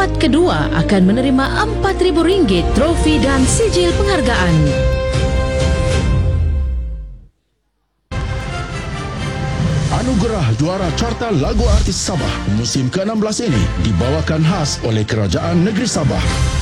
Tempat kedua akan menerima RM4,000 trofi dan sijil penghargaan. Anugerah Juara Carta Lagu Artis Sabah musim ke-16 ini dibawakan khas oleh Kerajaan Negeri Sabah.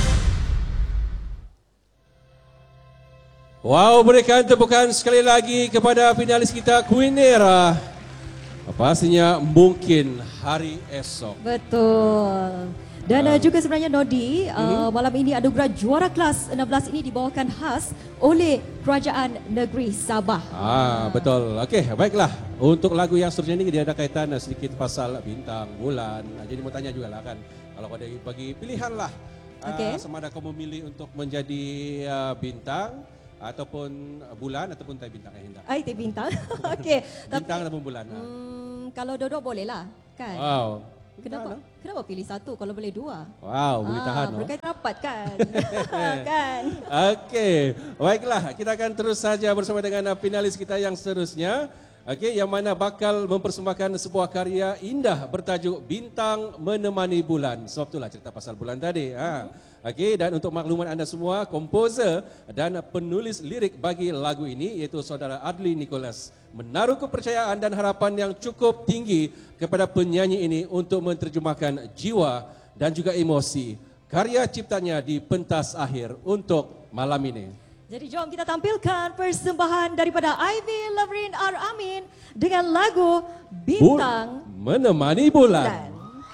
Wow, berikan tepukan sekali lagi kepada finalis kita Queen Era. Pastinya mungkin hari esok. Betul. Dan juga sebenarnya Nodi, malam ini anugerah juara kelas 16 ini dibawakan khas oleh Kerajaan Negeri Sabah. Betul. Okey, baiklah. Untuk lagu yang seterusnya ini dia ada kaitan sedikit pasal bintang, bulan. Jadi mau tanya jugalah kan, kalau kau bagi pilihan lah. Sama ada kau memilih untuk menjadi bintang ataupun bulan ataupun tai bintang Hinda. Tai bintang. Okey. Bintang ataupun bulan. Kalau dua-dua boleh lah, kan? Wow. Kenapa pilih satu kalau boleh dua? Wow, boleh tahan. Berkaitan rapat kan? Kan? Okey, baiklah. Kita akan terus saja bersama dengan finalis kita yang seterusnya. Okey, yang mana bakal mempersembahkan sebuah karya indah bertajuk Bintang Menemani Bulan. Sebab itulah cerita pasal bulan tadi. Okey, dan untuk makluman anda semua, komposer dan penulis lirik bagi lagu ini iaitu saudara Adli Nicholas menaruh kepercayaan dan harapan yang cukup tinggi kepada penyanyi ini untuk menterjemahkan jiwa dan juga emosi karya ciptanya di pentas akhir untuk malam ini. Jadi jom kita tampilkan persembahan daripada Ivy Lavrin R. Amin dengan lagu Bintang Menemani Bulan.